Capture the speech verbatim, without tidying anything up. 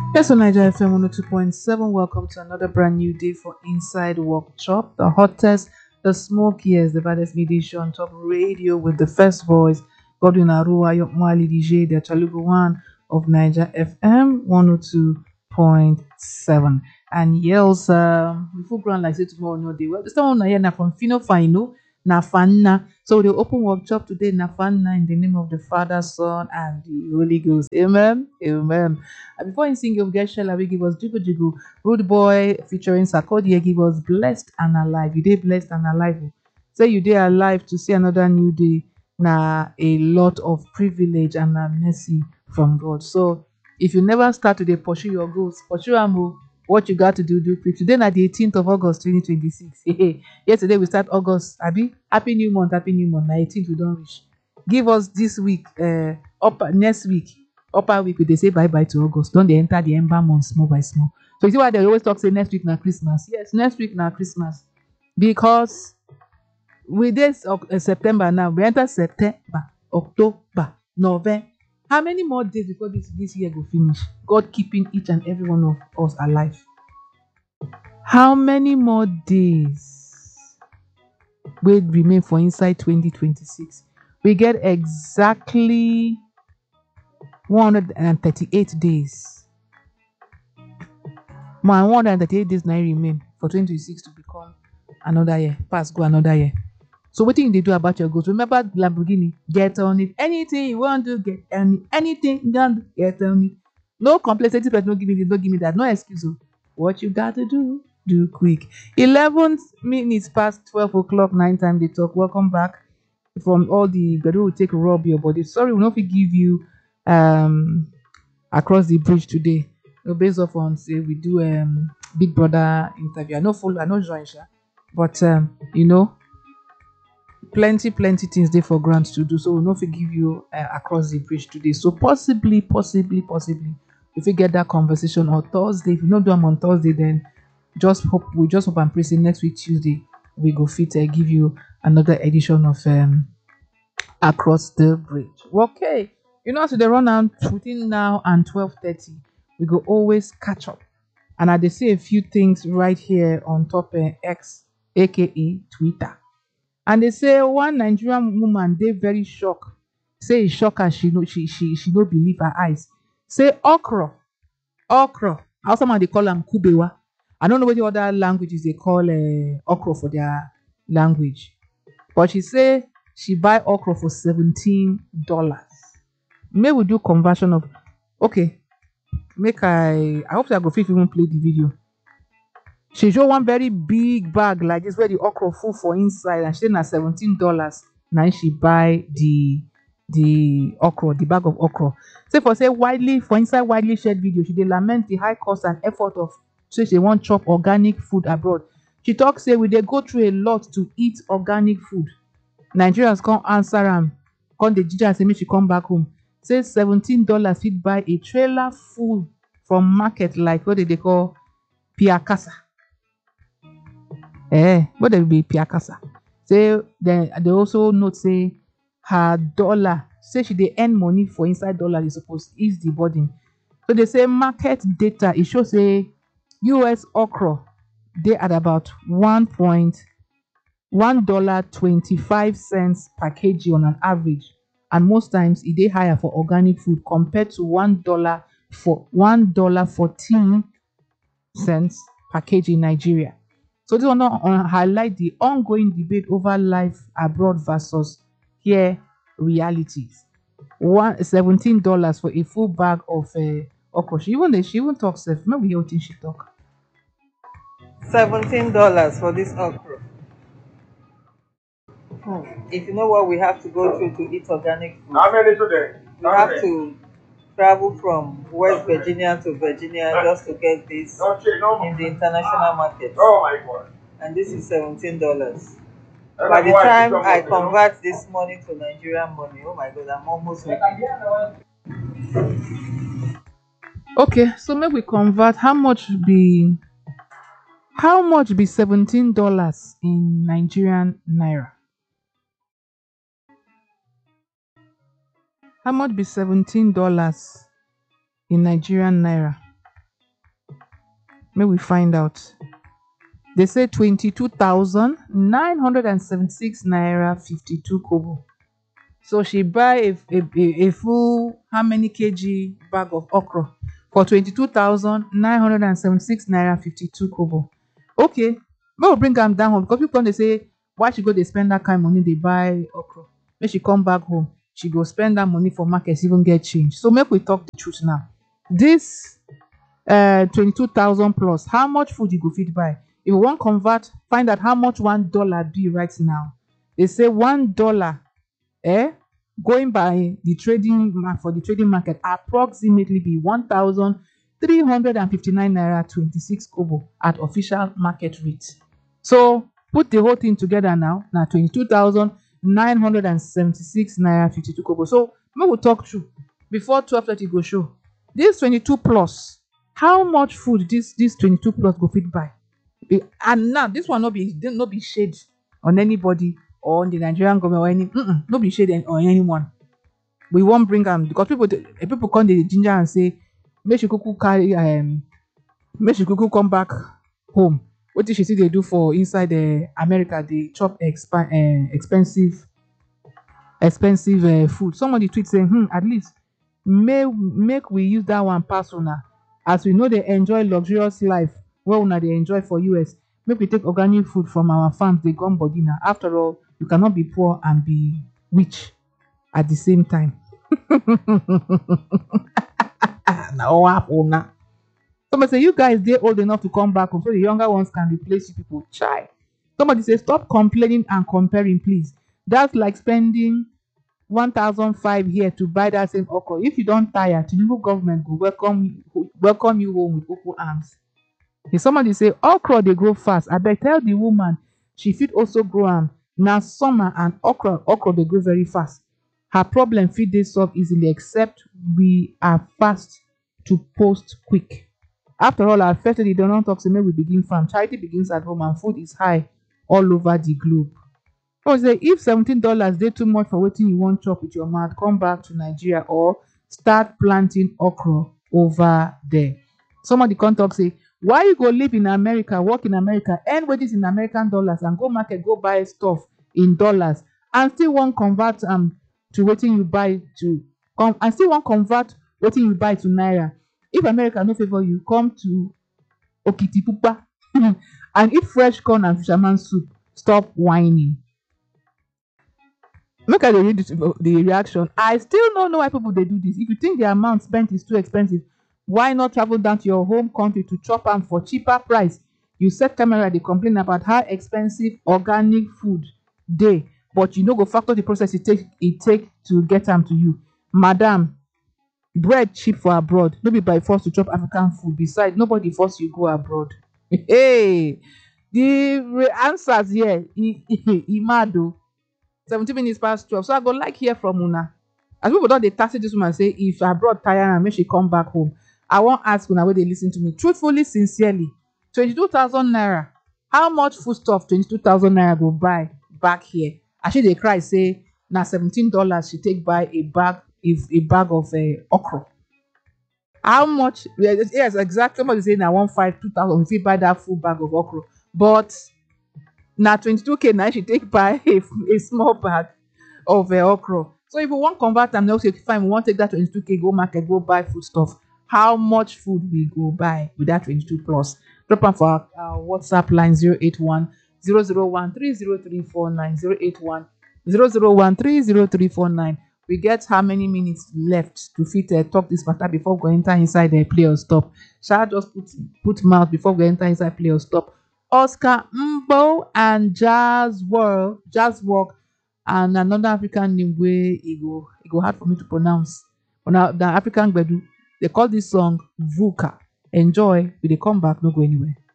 Yes, on Niger F M one oh two point seven. Welcome to another brand new day for Inside Workshop, the hottest, the smokiest, the baddest media show on top radio with the first voice, Godwin Arua, Yokmali D J, the Chalugu one of Niger F M one oh two point seven. And yes, um, we full ground like say tomorrow no day. Well, this time on here now from Fino Fino, Nafanna. So the open workshop today, Nafanna, in the name of the Father, Son, and the Holy Ghost. Amen. Amen. And before you sing, you'll get Shella, we give us Jigo Jigo. Rude Boy featuring Sarkodie give us Blessed and Alive. You did blessed and alive. Oh. Say you did alive to see another new day. Now a lot of privilege and a mercy from God. So if you never start to dey pursue your goals, pursue am o. What you got to do, do quick. Today na the eighteenth of August twenty twenty-six. Yesterday we start August. Abi, happy new month, happy new month. Na eighteenth we don reach. Give us this week, uh, up next week, upper week we dey say bye bye to August. Don dey enter the ember month small by small. So you see why they always talk say next week na Christmas. Yes, next week na Christmas because we dey uh, September now. We enter September, October, November. How many more days before this this year go finish? God keeping each and every one of us alive. How many more days will remain for inside twenty twenty-six? We get exactly one hundred thirty-eight days. My one hundred thirty-eight days now remain for twenty twenty-six to become another year. Pass go another year. So what thing they do about your goals? Remember Lamborghini, get on it. Anything you want to get on it. Anything you want to get on it. No complexity, but no give me this, don't give me that. No excuse. Oh. What you got to do, do quick. eleven minutes past twelve o'clock, nine time they talk. Welcome back from all the Gado will take rub your body. Sorry, we'll not give you um across the bridge today. No, based off on say we do um Big Brother interview. I know full, I know join, but um, you know. Plenty, plenty things there for grants to do. So we'll not forgive you uh, across the bridge today. So possibly, possibly, possibly, if we get that conversation on Thursday, if you not do them on Thursday, then just hope we just hope and pray say next week Tuesday we go fit uh, give you another edition of um across the bridge. Okay, you know, so they run out between now and twelve thirty. We go always catch up, and I dey say a few things right here on top uh, X, aka Twitter. And they say one Nigerian woman dey very shocked. Say e shock her, she no she she she no believe her eyes. Say okra, okra. How someone they call am kubewa. I don't know what the other languages they call uh, okra for their language. But she say she buy okra for seventeen dollars. May we do conversion of okay. Make I I hope that I go fit even play the video. She show one very big bag like this where the okra full for inside and she say na seventeen dollars. Now she buy the the okra, the bag of okra. Say for say widely for inside widely shared video, she dey lament the high cost and effort of say she want chop organic food abroad. She talk say we dey go through a lot to eat organic food. Nigerians come answer am, come dey ginger say make she come back home. Say seventeen dollars fit buy a trailer full from market like what they call piakasa. Eh, what they be piakasa. Say then they also note say her dollar. Say she dey earn money for inside dollar. Is supposed to ease the burden. So they say market data. It shows say U S okra they at about one point one dollar twenty five cents per kg on an average, and most times it dey higher for organic food compared to one dollar for one dollar fourteen cents per kg in Nigeria. So this one uh, highlight the ongoing debate over life abroad versus here realities. One seventeen dollars for a full bag of uh, okra. She even she even talks. Maybe hear what she talk. Seventeen dollars for this okra. Hmm. If you know what we have to go through to eat organic food, how many today? We have to travel from West Virginia to Virginia just to get this in the international market. Oh my God. And this is seventeen dollars. By the time I convert this money to Nigerian money, oh my God, I'm almost making. Okay, so maybe we convert how much be how much be seventeen dollars in Nigerian naira? How much be seventeen dollars in Nigerian naira? May we find out. They say twenty-two thousand nine hundred seventy-six naira fifty-two kobo. So she buy a, a, a, a full how many kg bag of okra for twenty-two thousand nine hundred seventy-six naira fifty-two kobo. Okay, may we bring am down home because people come dey say why she go dey spend that kind money dey buy okra. Make she come back home, she go spend that money for market even get change. So make we talk the truth now. This uh twenty-two thousand plus, how much food you go fit buy? If you wan convert, find out how much one dollar be right now. They say one dollar, eh, going by the trading ma- for the trading market approximately be one thousand three hundred fifty-nine naira twenty-six kobo at official market rate. So put the whole thing together now, now twenty-two thousand nine hundred seventy-six naira fifty-two kobo. So make we talk true before twelve thirty go show. This twenty-two plus, how much food this this twenty-two plus go fit buy? Eh, and now this one no be no be shade on anybody or on the Nigerian government or any mm-mm, no be shade on anyone. We won't bring am because people dey- eh, people come the ginger and say make she kuku carry um make she kuku come back home. What did she see they do for inside the America? They chop expa- uh, expensive expensive uh, food. Somebody tweet saying, hmm, at least may make we use that one pass una as we know they enjoy luxurious life wey una dey enjoy for U S. Make we take organic food from our farms dey gum body na. After all, you cannot be poor and be rich at the same time. Na what happen na? Somebody say you guys dey old enough to come back home so the younger ones can replace you people. Chai. Somebody say stop complaining and comparing, please. That's like spending one thousand five here to buy that same okra. If you don't tire, Tinubu government will welcome welcome you home with open arms. If somebody say okra they grow fast, I beg tell the woman she fit also grow am. Now summer and okra okra they grow very fast. Her problem fit dey solve easily except we are fast to post quick. After all, our first lady don't talk say make we begin farm. Charity begins at home and food is high all over the globe. So say if seventeen dollars dey too much for wetin you wan chop with your mouth, come back to Nigeria or start planting okra over there. Somebody come talk say why you go live in America, work in America, earn wages in American dollars and go market go buy stuff in dollars and still wan convert am to wetin you buy to come and still wan convert wetin you buy to naira. If America no favour you, come to Okitipupa and eat fresh corn and fisherman soup. Stop whining. Make I dey read the, the reaction. I still no know why people dey do this. If you think the amount spent is too expensive, why not travel down to your home country to chop am for cheaper price? You set camera dey complain about how expensive organic food dey, but you no go factor the process it take it take to get am to you. Madam, bread cheap for abroad, no be by force to chop African food. Besides, nobody force you go abroad. Hey, the re- answers here, e e e mad o. seventeen minutes past twelve. So I go like hear from una. As people don dey taxi this woman say if abroad tire am make she come back home. I wan ask una wey dey lis ten to me truthfully, sincerely, twenty-two thousand naira. How much foodstuff twenty-two thousand naira go buy back here? I she dey cry say na seventeen dollars she take buy a bag if a bag of uh, okra. How much? Yes, yes, exactly. Somebody say na one five two thousand. We fit buy that full bag of okra, but na twenty-two k na she take buy a, a small bag of uh, okra. So if we want convert am, now say fine, we want take that twenty-two k go market go buy food stuff. How much food we go buy with that twenty-two plus? Drop am for our, our WhatsApp line zero eight one zero zero one three zero three four nine zero eight one zero zero one three zero three four nine. We get how many minutes left to fit uh, talk this matter before we go enter inside the play or stop? Shall I just put put mouth before we enter inside play or stop? Oscar Mbo and Jazz World, Jazz Walk, and another African name where it go it go hard for me to pronounce. But now the African Gbedu, they call this song Vuka. Enjoy. We they come back, no go anywhere.